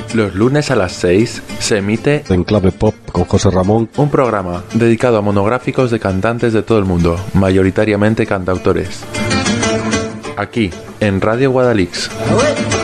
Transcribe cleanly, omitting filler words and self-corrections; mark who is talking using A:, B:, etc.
A: Los lunes a las 6 se emite
B: En Clave Pop con José Ramón,
A: un programa dedicado a monográficos de cantantes de todo el mundo, mayoritariamente cantautores. Aquí, en Radio Guadalix.